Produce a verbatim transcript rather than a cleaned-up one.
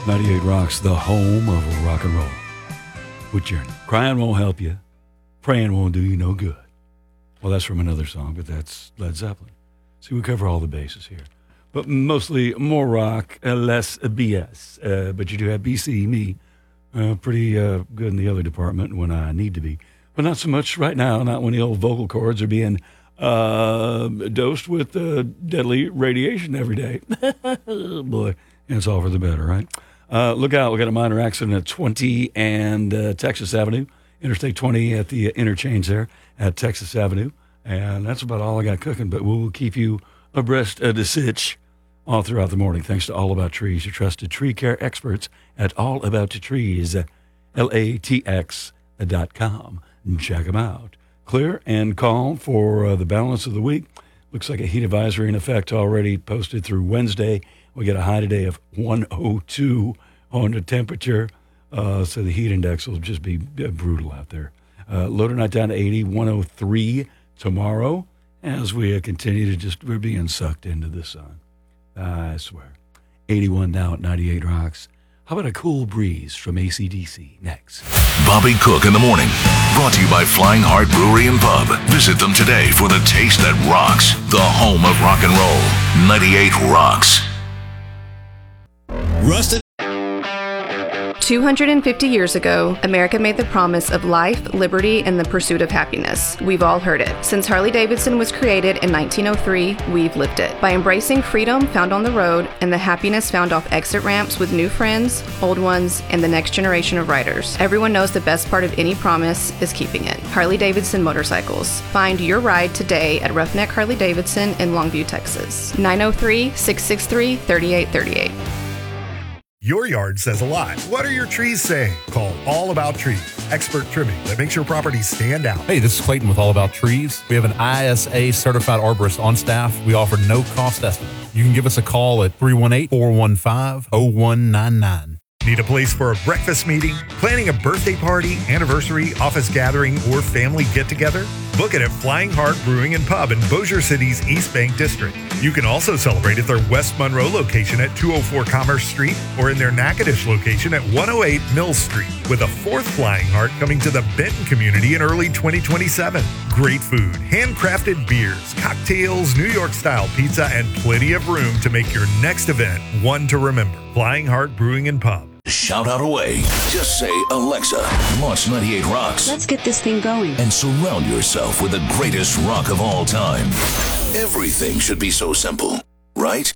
ninety-eight Rocks, the home of rock and roll. With Journey. Crying won't help you. Praying won't do you no good. Well, that's from another song, but that's Led Zeppelin. See, we cover all the bases here. But mostly more rock, uh, less B S. Uh, but you do have B C, me, uh, pretty uh, good in the other department when I need to be. But not so much right now, not when the old vocal cords are being uh, dosed with uh, deadly radiation every day. Oh, boy, and it's all for the better, right? Uh, look out, we got a minor accident at twenty and uh, Texas Avenue, Interstate twenty at the interchange there at Texas Avenue. And that's about all I got cooking, but we'll keep you abreast of the sitch all throughout the morning. Thanks to All About Trees, your trusted tree care experts at All About the Trees, L A T X dot com. Check them out. Clear and calm for uh, the balance of the week. Looks like a heat advisory in effect already posted through Wednesday. We get a high today of one oh two on the temperature, uh, so the heat index will just be brutal out there. Uh, low tonight down to eighty, one oh three tomorrow, as we uh, continue to just, we're being sucked into the sun. I swear. eighty-one now at ninety-eight Rocks. How about a cool breeze from A C D C next? Bobby Cook in the morning. Brought to you by Flying Heart Brewery and Pub. Visit them today for the taste that rocks. The home of rock and roll. ninety-eight Rocks. Rusted. two hundred fifty years ago, America made the promise of life, liberty, and the pursuit of happiness. We've all heard it. Since Harley-Davidson was created in nineteen oh three, we've lived it. By embracing freedom found on the road and the happiness found off exit ramps with new friends, old ones, and the next generation of riders. Everyone knows the best part of any promise is keeping it. Harley-Davidson Motorcycles. Find your ride today at Roughneck Harley-Davidson in Longview, Texas. nine oh three, six six three, three eight three eight. Your yard says a lot. What are your trees saying? Call All About Trees, expert trimming that makes your property stand out. Hey, this is Clayton with All About Trees. We have an I S A certified arborist on staff. We offer no cost estimate. You can give us a call at three one eight, four one five, zero one nine nine. Need a place for a breakfast meeting, planning a birthday party, anniversary, office gathering, or family get-together? Book it at Flying Heart Brewing and Pub in Bossier City's East Bank District. You can also celebrate at their West Monroe location at two oh four Commerce Street or in their Natchitoches location at one oh eight Mills Street, with a fourth Flying Heart coming to the Benton community in early twenty twenty-seven. Great food, handcrafted beers, cocktails, New York-style pizza, and plenty of room to make your next event one to remember. Flying Heart Brewing and Pub. Shout out away. Just say, Alexa, launch ninety-eight Rocks. Let's get this thing going. And surround yourself with the greatest rock of all time. Everything should be so simple, right?